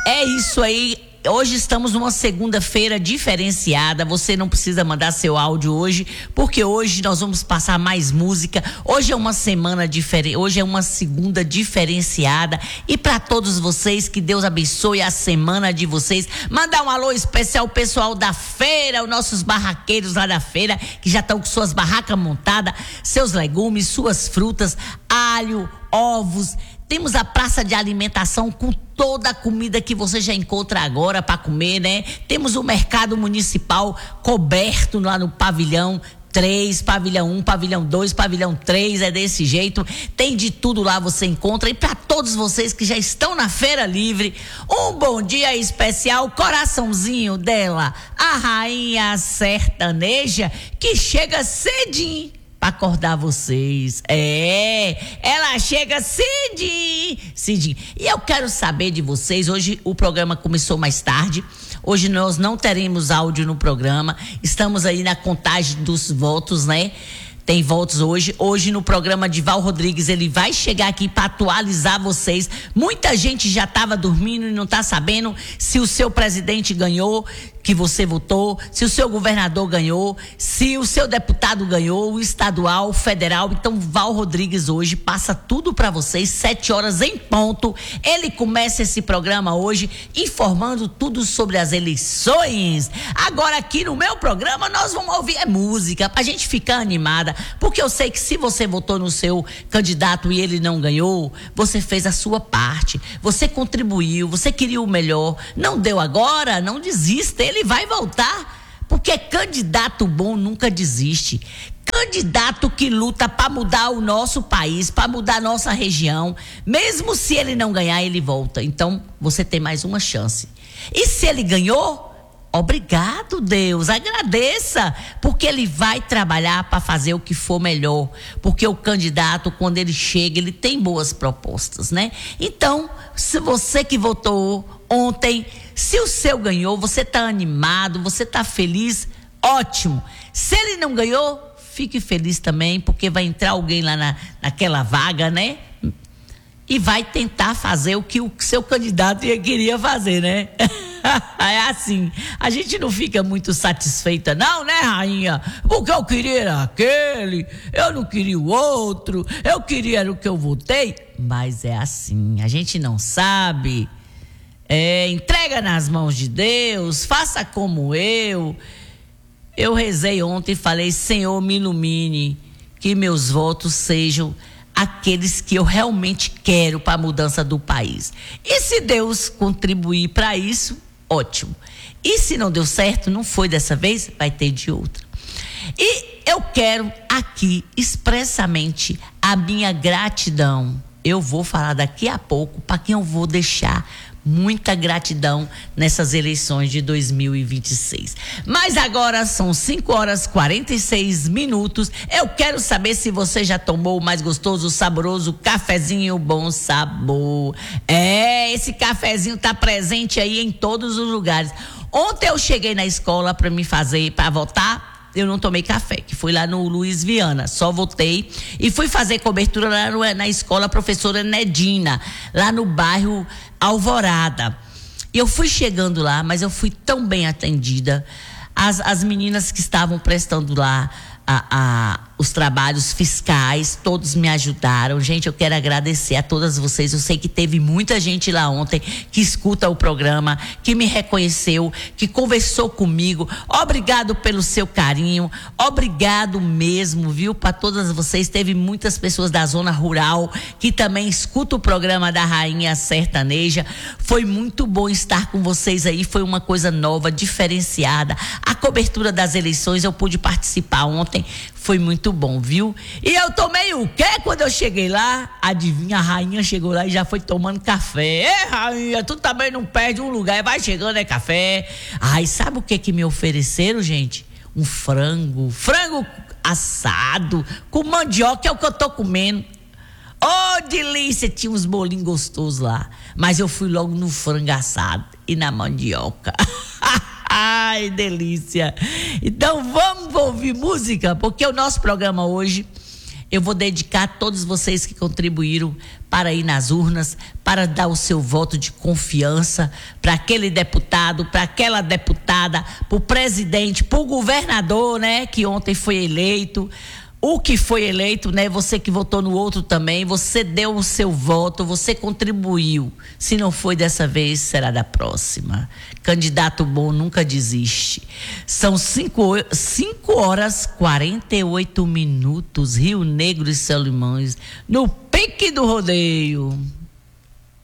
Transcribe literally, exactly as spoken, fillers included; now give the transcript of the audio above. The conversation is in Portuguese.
É isso aí. Hoje estamos numa segunda-feira diferenciada. Você não precisa mandar seu áudio hoje, porque hoje nós vamos passar mais música. Hoje é uma semana diferente, hoje é uma segunda diferenciada. E para todos vocês, que Deus abençoe a semana de vocês. Mandar um alô especial ao pessoal da feira, os nossos barraqueiros lá da feira, que já estão com suas barracas montadas, seus legumes, suas frutas, alho, ovos. Temos a praça de alimentação com toda a comida que você já encontra agora para comer, né? Temos o mercado municipal coberto lá no pavilhão três, pavilhão um, pavilhão dois, pavilhão três, é desse jeito. Tem de tudo lá, você encontra. E para todos vocês que já estão na Feira Livre, um bom dia especial, coraçãozinho dela, a rainha sertaneja, que chega cedinho pra acordar vocês. É, ela chega cedinho, cedinho. E eu quero saber de vocês, hoje o programa começou mais tarde, hoje nós não teremos áudio no programa, estamos aí na contagem dos votos, né? Tem votos hoje. Hoje no programa de Val Rodrigues, ele vai chegar aqui para atualizar vocês. Muita gente já estava dormindo e não está sabendo se o seu presidente ganhou, que você votou, se o seu governador ganhou, se o seu deputado ganhou, o estadual, o federal. Então Val Rodrigues hoje passa tudo para vocês, sete horas em ponto. Ele começa esse programa hoje informando tudo sobre as eleições. Agora aqui no meu programa nós vamos ouvir é música pra gente ficar animada, porque eu sei que se você votou no seu candidato e ele não ganhou, você fez a sua parte, você contribuiu, você queria o melhor, não deu agora, não desista, ele vai voltar, porque candidato bom nunca desiste. Candidato que luta para mudar o nosso país, para mudar a nossa região, mesmo se ele não ganhar, ele volta. Então, você tem mais uma chance. E se ele ganhou, obrigado, Deus, agradeça, porque ele vai trabalhar para fazer o que for melhor, porque o candidato, quando ele chega, ele tem boas propostas, né? Então, se você que votou ontem, se o seu ganhou, você tá animado, você tá feliz, ótimo. Se ele não ganhou, fique feliz também, porque vai entrar alguém lá na, naquela vaga, né? E vai tentar fazer o que o seu candidato queria fazer, né? É assim, a gente não fica muito satisfeita não, né, rainha? Porque eu queria era aquele, eu não queria o outro, eu queria era o que eu votei. Mas é assim, a gente não sabe. É, entrega nas mãos de Deus, faça como eu. Eu rezei ontem e falei, Senhor, me ilumine, que meus votos sejam aqueles que eu realmente quero para a mudança do país. E se Deus contribuir para isso, ótimo. E se não deu certo, não foi dessa vez, vai ter de outra. E eu quero aqui expressamente a minha gratidão. Eu vou falar daqui a pouco para quem eu vou deixar muita gratidão nessas eleições de dois mil e vinte e seis. Mas agora são cinco horas e quarenta e seis minutos. Eu quero saber se você já tomou o mais gostoso, saboroso cafezinho Bom Sabor. É, esse cafezinho tá presente aí em todos os lugares. Ontem eu cheguei na escola para me fazer, para votar. Eu não tomei café, que fui lá no Luiz Viana, só voltei e fui fazer cobertura lá no, na escola Professora Nedina, lá no bairro Alvorada. E eu fui chegando lá, mas eu fui tão bem atendida. As, as meninas que estavam prestando lá a, a, os trabalhos fiscais, todos me ajudaram. Gente, eu quero agradecer a todas vocês. Eu sei que teve muita gente lá ontem que escuta o programa, que me reconheceu, que conversou comigo. Obrigado pelo seu carinho, obrigado mesmo, viu? Para todas vocês. Teve muitas pessoas da zona rural que também escutam o programa da Rainha Sertaneja. Foi muito bom estar com vocês aí, foi uma coisa nova, diferenciada. A cobertura das eleições eu pude participar ontem. Foi muito bom, viu? E eu tomei o quê quando eu cheguei lá? Adivinha, a rainha chegou lá e já foi tomando café. Ê, rainha, tu também não perde um lugar, vai chegando, é café. Ai, sabe o que que me ofereceram, gente? Um frango, frango assado com mandioca, é o que eu tô comendo. Oh, delícia, tinha uns bolinhos gostosos lá. Mas eu fui logo no frango assado e na mandioca. Ai, delícia. Então vamos ouvir música, porque o nosso programa hoje Eu vou dedicar a todos vocês que contribuíram para ir nas urnas, para dar o seu voto de confiança para aquele deputado, para aquela deputada, para o presidente, para o governador, né, que ontem foi eleito. O que foi eleito, né? Você que votou no outro também, você deu o seu voto, você contribuiu. Se não foi dessa vez, será da próxima. Candidato bom nunca desiste. São cinco horas e quarenta e oito minutos, Rio Negro e Solimões, no pique do rodeio.